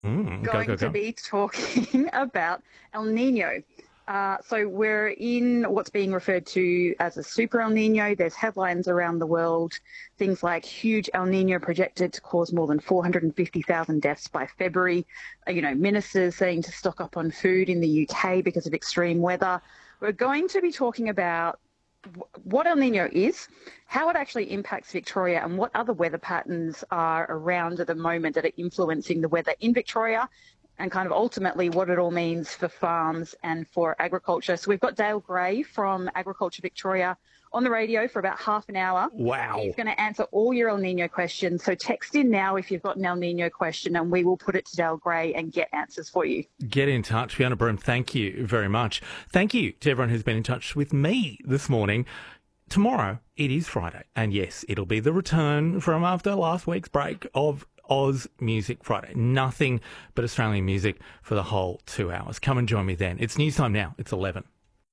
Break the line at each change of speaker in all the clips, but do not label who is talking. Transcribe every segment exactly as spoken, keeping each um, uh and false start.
Mm, go,
Going
go,
to
go.
be talking about El Nino. Uh, so we're in what's being referred to as a super El Nino. There's headlines around the world, things like huge El Nino projected to cause more than four hundred fifty thousand deaths by February. Uh, you know, ministers saying to stock up on food in the U K because of extreme weather. We're going to be talking about what El Nino is, how it actually impacts Victoria, and what other weather patterns are around at the moment that are influencing the weather in Victoria, and kind of ultimately what it all means for farms and for agriculture. So we've got Dale Gray from Agriculture Victoria on the radio for about half an hour.
Wow.
He's going to answer all your El Nino questions. So text in now if you've got an El Nino question, and we will put it to Dale Gray and get answers for you.
Get in touch. Fiona Broom, thank you very much. Thank you to everyone who's been in touch with me this morning. Tomorrow, it is Friday. And yes, it'll be the return from after last week's break of Oz Music Friday. Nothing but Australian music for the whole two hours. Come and join me then. It's news time now. It's eleven.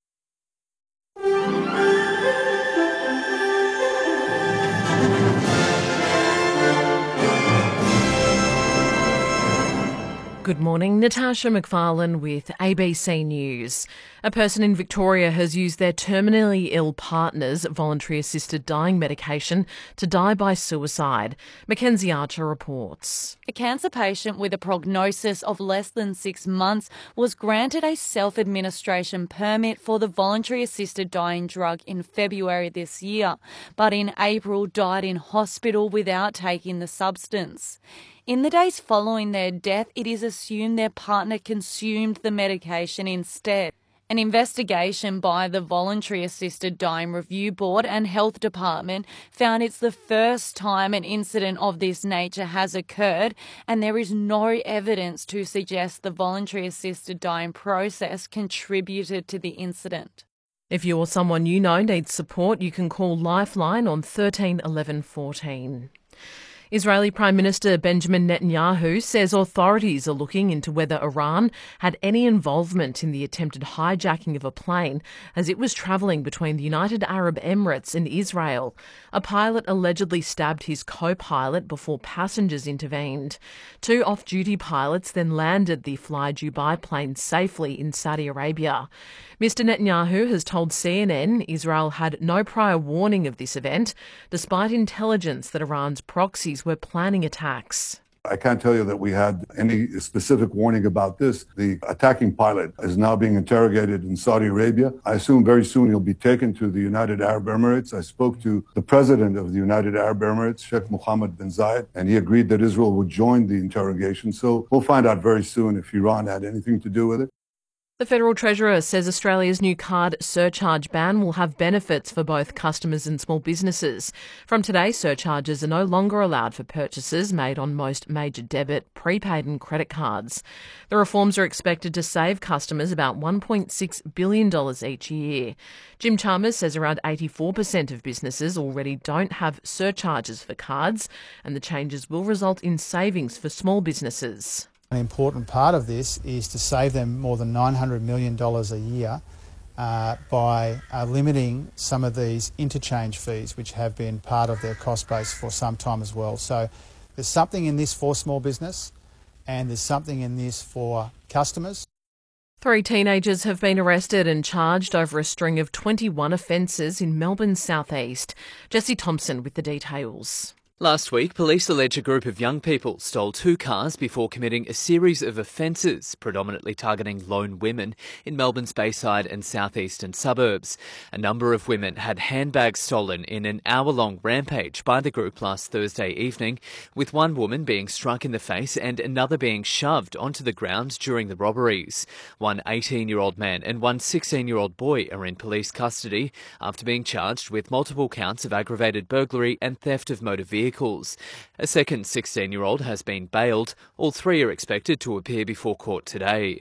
Good morning, Natasha McFarlane with A B C News. A person in Victoria has used their terminally ill partner's voluntary assisted dying medication to die by suicide. Mackenzie Archer reports.
A cancer patient with a prognosis of less than six months was granted a self-administration permit for the voluntary assisted dying drug in February this year, but in April died in hospital without taking the substance. In the days following their death, it is assumed their partner consumed the medication instead. An investigation by the Voluntary Assisted Dying Review Board and Health Department found it's the first time an incident of this nature has occurred, and there is no evidence to suggest the voluntary assisted dying process contributed to the incident.
If you or someone you know needs support, you can call Lifeline on thirteen eleven fourteen. Israeli Prime Minister Benjamin Netanyahu says authorities are looking into whether Iran had any involvement in the attempted hijacking of a plane as it was travelling between the United Arab Emirates and Israel. A pilot allegedly stabbed his co-pilot before passengers intervened. Two off-duty pilots then landed the Fly Dubai plane safely in Saudi Arabia. Mister Netanyahu has told C N N Israel had no prior warning of this event, despite intelligence that Iran's proxies were planning attacks.
I can't tell you that we had any specific warning about this. The attacking pilot is now being interrogated in Saudi Arabia. I assume very soon he'll be taken to the United Arab Emirates. I spoke to the president of the United Arab Emirates, Sheikh Mohammed bin Zayed, and he agreed that Israel would join the interrogation. So we'll find out very soon if Iran had anything to do with it.
The Federal Treasurer says Australia's new card surcharge ban will have benefits for both customers and small businesses. From today, surcharges are no longer allowed for purchases made on most major debit, prepaid and credit cards. The reforms are expected to save customers about one point six billion dollars each year. Jim Chalmers says around eighty-four percent of businesses already don't have surcharges for cards, and the changes will result in savings for small businesses.
An important part of this is to save them more than nine hundred million dollars a year uh, by uh, limiting some of these interchange fees, which have been part of their cost base for some time as well. So there's something in this for small business and there's something in this for customers.
Three teenagers have been arrested and charged over a string of twenty-one offences in Melbourne's southeast. Jesse Thompson with the details.
Last week, police allege a group of young people stole two cars before committing a series of offences, predominantly targeting lone women in Melbourne's Bayside and southeastern suburbs. A number of women had handbags stolen in an hour-long rampage by the group last Thursday evening, with one woman being struck in the face and another being shoved onto the ground during the robberies. One eighteen-year-old man and one sixteen-year-old boy are in police custody after being charged with multiple counts of aggravated burglary and theft of motor vehicles. Vehicles. A second sixteen-year-old has been bailed. All three are expected to appear before court today.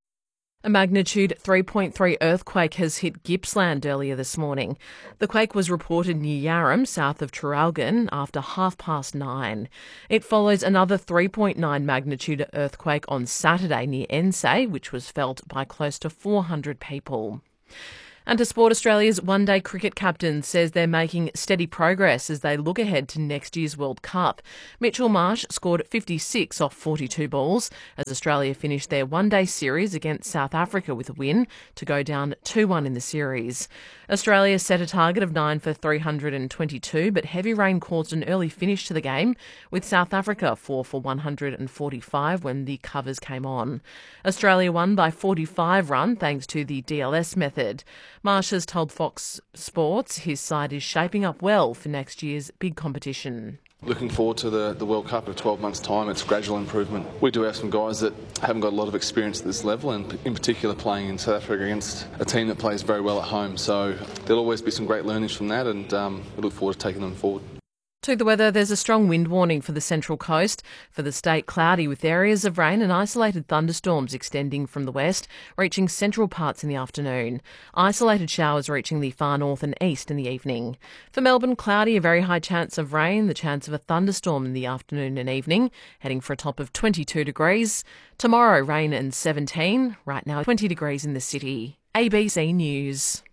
A magnitude three point three earthquake has hit Gippsland earlier this morning. The quake was reported near Yarram, south of Traralgon, after half past nine. It follows another three point nine magnitude earthquake on Saturday near Ensay, which was felt by close to four hundred people. And to Sport, Australia's one-day cricket captain says they're making steady progress as they look ahead to next year's World Cup. Mitchell Marsh scored fifty-six off forty-two balls as Australia finished their one-day series against South Africa with a win to go down two one in the series. Australia set a target of nine for three hundred twenty-two, but heavy rain caused an early finish to the game, with South Africa four for one hundred forty-five when the covers came on. Australia won by forty-five run thanks to the D L S method. Marsh has told Fox Sports his side is shaping up well for next year's big competition.
Looking forward to the, the World Cup in twelve months' time. It's gradual improvement. We do have some guys that haven't got a lot of experience at this level, and in particular playing in South Africa against a team that plays very well at home. So there'll always be some great learnings from that, and um, we look forward to taking them forward.
To the weather, there's a strong wind warning for the Central Coast. For the state, cloudy with areas of rain and isolated thunderstorms extending from the west, reaching central parts in the afternoon. Isolated showers reaching the far north and east in the evening. For Melbourne, cloudy, a very high chance of rain, the chance of a thunderstorm in the afternoon and evening, heading for a top of twenty-two degrees. Tomorrow, rain and seventeen. Right now, twenty degrees in the city. A B C News.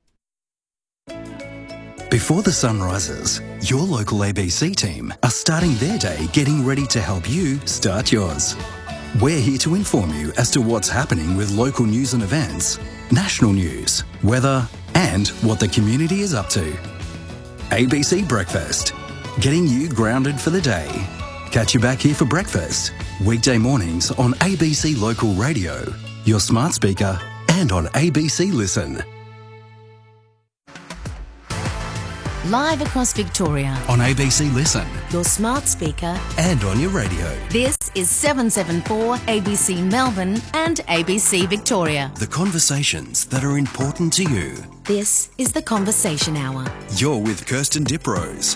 Before the sun rises, your local A B C team are starting their day getting ready to help you start yours. We're here to inform you as to what's happening with local news and events, national news, weather, and what the community is up to. A B C Breakfast, getting you grounded for the day. Catch you back here for breakfast, weekday mornings on A B C Local Radio, your smart speaker, and on A B C Listen.
Live across Victoria.
On A B C Listen.
Your smart speaker.
And on your radio.
This is seven seven four A B C Melbourne and A B C Victoria.
The conversations that are important to you.
This is The Conversation Hour.
You're with Kirsten Diprose.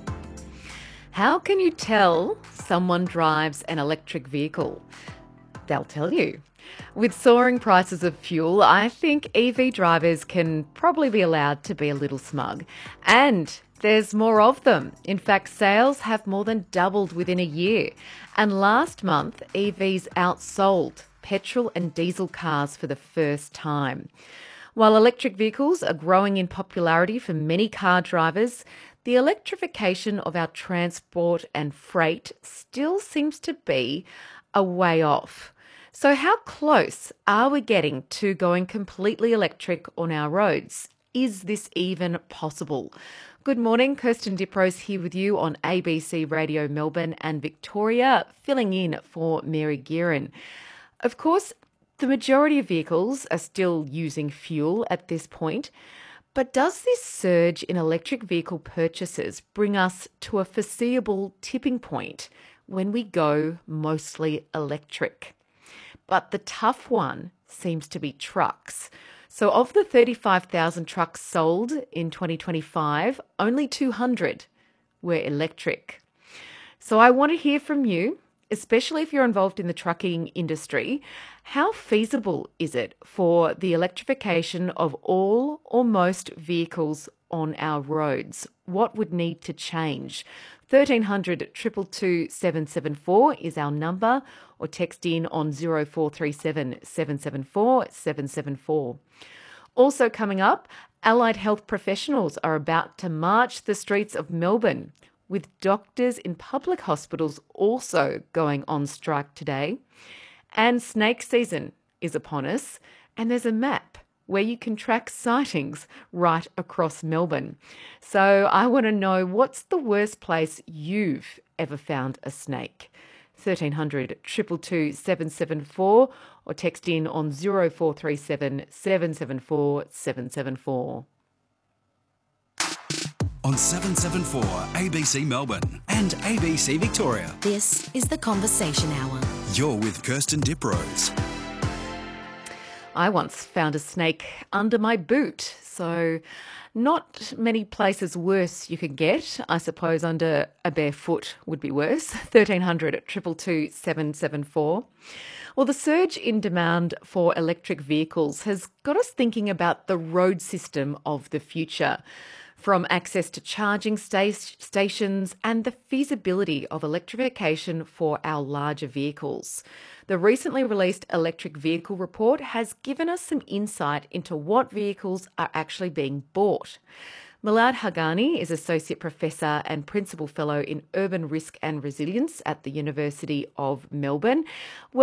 How can you tell someone drives an electric vehicle? They'll tell you. With soaring prices of fuel, I think E V drivers can probably be allowed to be a little smug. And there's more of them. In fact, sales have more than doubled within a year. And last month, E Vs outsold petrol and diesel cars for the first time. While electric vehicles are growing in popularity for many car drivers, the electrification of our transport and freight still seems to be a way off. So how close are we getting to going completely electric on our roads? Is this even possible? Good morning, Kirsten Diprose here with you on A B C Radio Melbourne and Victoria, filling in for Mary Gearan. Of course, the majority of vehicles are still using fuel at this point, but does this surge in electric vehicle purchases bring us to a foreseeable tipping point when we go mostly electric? But the tough one seems to be trucks. So of the thirty-five thousand trucks sold in twenty twenty-five, only two hundred were electric. So I want to hear from you, especially if you're involved in the trucking industry. How feasible is it for the electrification of all or most vehicles on our roads? What would need to change? thirteen hundred, two two two, seven seven four is our number, or text in on zero four three seven, seven seven four, seven seven four. Also coming up, allied health professionals are about to march the streets of Melbourne, with doctors in public hospitals also going on strike today. And snake season is upon us, and there's a map where you can track sightings right across Melbourne. So I want to know, what's the worst place you've ever found a snake? thirteen hundred, two two two, seven seven four, or text in on zero four three seven, seven seven four, seven seven four.
On seven seven four A B C Melbourne and A B C Victoria.
This is The Conversation Hour.
You're with Kirsten Diprose.
I once found a snake under my boot, so not many places worse you could get. I suppose under a bare foot would be worse. thirteen hundred, two two two, seven seven four. Well, the surge in demand for electric vehicles has got us thinking about the road system of the future. from access to charging sta- stations and the feasibility of electrification for our larger vehicles. The recently released electric vehicle report has given us some insight into what vehicles are actually being bought. Milad Haghani is Associate Professor and Principal Fellow in Urban Risk and Resilience at the University of Melbourne.